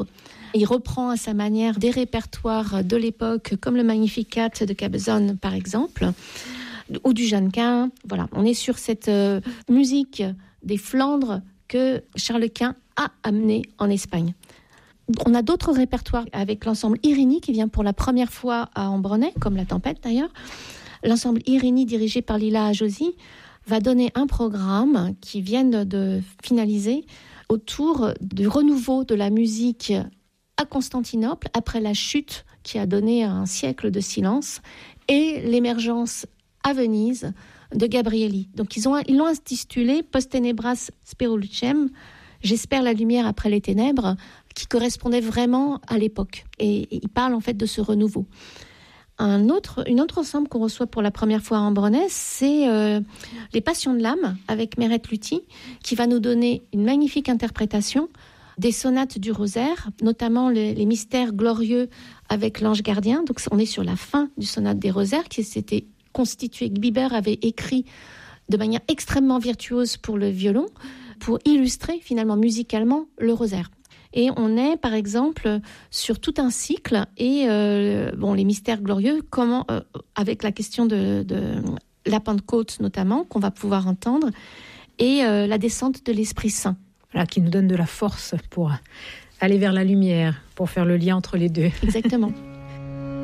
Il reprend à sa manière des répertoires de l'époque, comme le Magnificat de Cabezón, par exemple, ou du Jeannequin. Voilà, on est sur cette musique des Flandres que Charles Quint a amené en Espagne. On a d'autres répertoires avec l'ensemble Irini qui vient pour la première fois à Ambronay, comme La Tempête d'ailleurs. L'ensemble Irini, dirigé par Lila Ajosi, va donner un programme qui vient de finaliser autour du renouveau de la musique à Constantinople après la chute qui a donné un siècle de silence et l'émergence à Venise de Gabrieli. Donc ils l'ont intitulé Post tenebras spero lucem, j'espère la lumière après les ténèbres, qui correspondait vraiment à l'époque. Et il parle en fait de ce renouveau. Une autre ensemble qu'on reçoit pour la première fois à Ambronay, c'est Les Passions de l'âme avec Mérette Luthi, qui va nous donner une magnifique interprétation des sonates du rosaire, notamment les mystères glorieux avec l'ange gardien. Donc on est sur la fin du sonate des rosaires qui s'était constitué, Biber avait écrit de manière extrêmement virtuose pour le violon, pour illustrer finalement musicalement le rosaire. Et on est, par exemple, sur tout un cycle et les mystères glorieux, avec la question de la Pentecôte notamment, qu'on va pouvoir entendre, et la descente de l'Esprit Saint. Voilà, qui nous donne de la force pour aller vers la lumière, pour faire le lien entre les deux. Exactement.